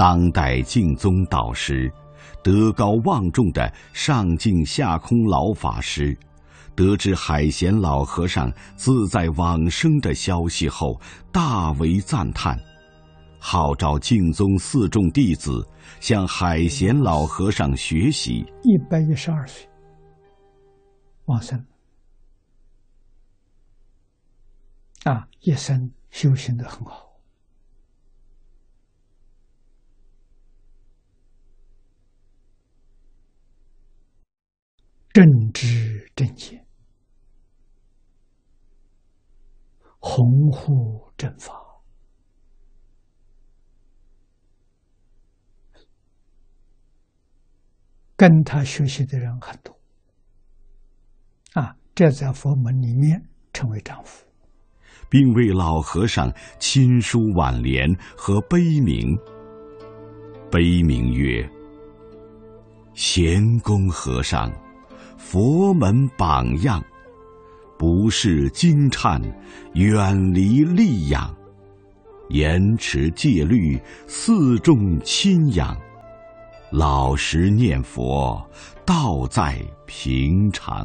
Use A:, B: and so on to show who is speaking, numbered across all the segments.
A: 当代净宗导师，德高望重的上净下空老法师，得知海贤老和尚自在往生的消息后，大为赞叹，号召净宗4众弟子向海贤老和尚学习。
B: 112岁往生一生修行得很好。正知正见，弘护正法，跟他学习的人很多这在佛门里面称为丈夫，
A: 并为老和尚亲书挽联和碑铭。碑铭曰：贤公和尚，佛门榜样，不是惊颤，远离戾养，严持戒律，4众亲仰，老实念佛，道在平常。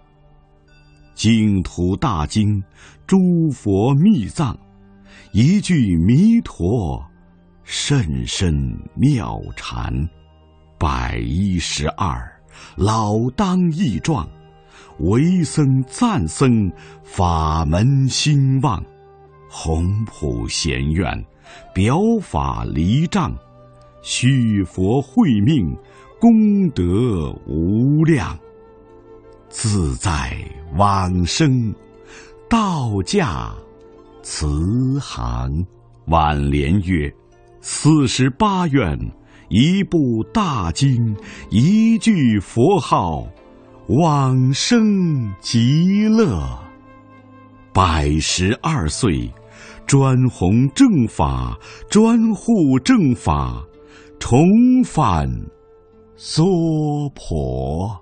A: 净土大经，诸佛密藏，一句弥陀，甚深妙禅。112，老当益壮，为僧赞僧，法门兴旺。宏普贤愿，表法离障，续佛慧命，功德无量。自在往生，道驾慈航。挽联曰：48愿，一部大经，一句佛号，往生极乐。112岁，专弘正法，专护正法，重返娑婆。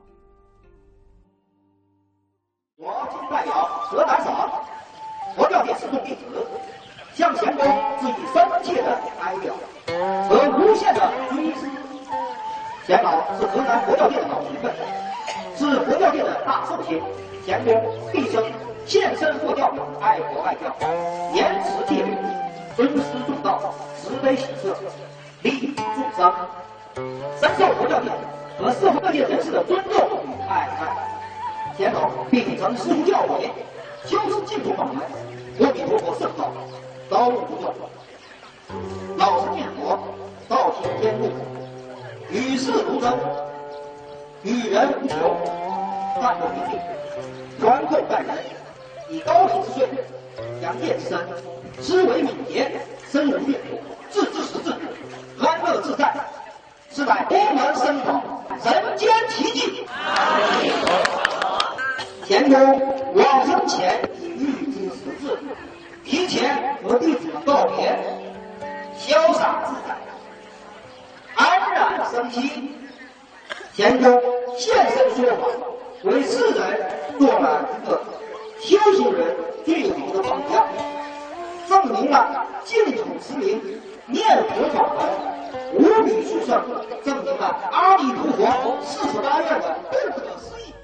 C: 我今代表河南省佛教界4众弟子，向贤公致以深切的哀悼和无限的尊师。贤老是河南佛教界的老前辈，是佛教界的大寿星。贤公毕生献身佛教，爱国爱教，严持戒律，尊师重道，慈悲喜舍，利益众生，深受佛教界和社会各界人士的尊重与爱戴。贤老秉承师徒教诲，修持净土法门，阿弥陀佛圣道，高悟不断，老实念佛，道行天路，与世如真，与人无求，淡泊名利，宽厚待人，以高品之税，扬业之身，思维敏捷，深入阅读，自知识至，安乐自在，是乃佛门僧宝，人间奇迹。贤公往生前已预知时至，提前和弟子们告别，潇洒自在，安然生息。贤公现身说法，为世人做了一个修行人最有名的榜样，证明了净土之名，念佛法门无比殊胜，证明了阿弥陀佛48愿的不可思议。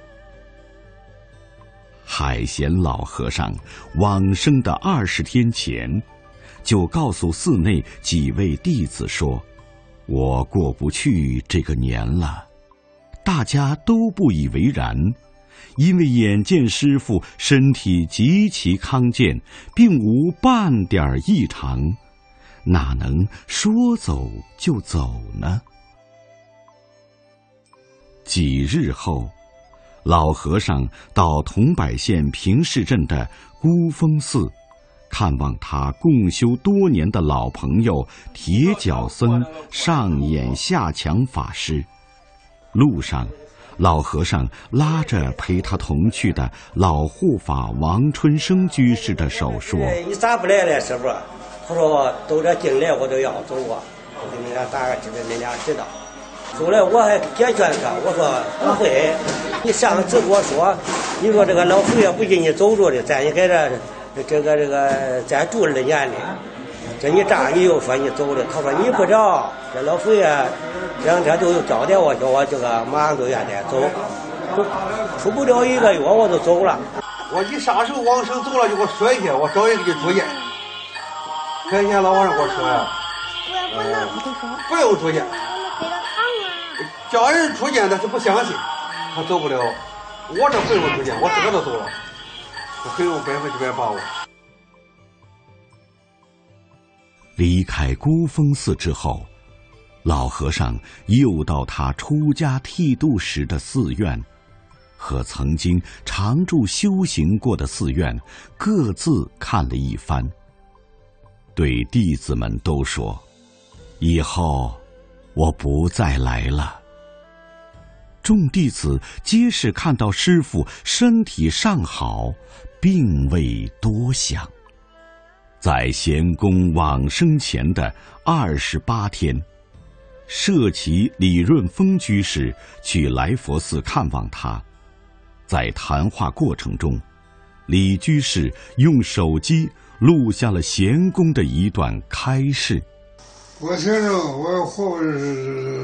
A: 海贤老和尚往生的20天前，就告诉寺内几位弟子说：“我过不去这个年了。”大家都不以为然，因为眼见师父身体极其康健，并无半点异常，哪能说走就走呢？几日后，老和尚到桐柏县平市镇的孤峰寺，看望他共修多年的老朋友铁脚僧上演下强法师。路上，老和尚拉着陪他同去的老护法王春生居士的手说：“
D: 你咋不来了，师傅？”他说：“都这进来我都要走啊，我给你俩打个知道，你俩知道。”后来我还解劝他，我说不会，你上次跟我说，你说这个老佛爷不给你走着的，咱也在这个再住2年里。 这你这样你又说你走了，他说你不着，这老佛爷这2天就有交代我，叫我这个马上就愿得走，出不了1个月我就走了。
E: 我一啥时候往生走了就给我说一下，我找一个就住院。前天老和尚给我说呀，不用住院，家人出院他是不相信，他走不了。我这不用住院，我自个都走了，我很有100%把握。
A: 离开孤峰寺之后，老和尚又到他出家剃度时的寺院，和曾经常住修行过的寺院各自看了一番，对弟子们都说：“以后我不再来了。”众弟子皆是看到师父身体尚好，并未多想。在贤公往生前的28天，舍其李润峰居士去来佛寺看望他。在谈话过程中，李居士用手机录下了贤公的一段开示。
F: 我先生，我活